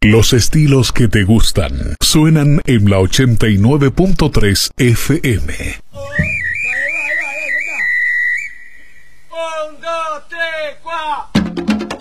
Los estilos que te gustan suenan en la 89.3 FM.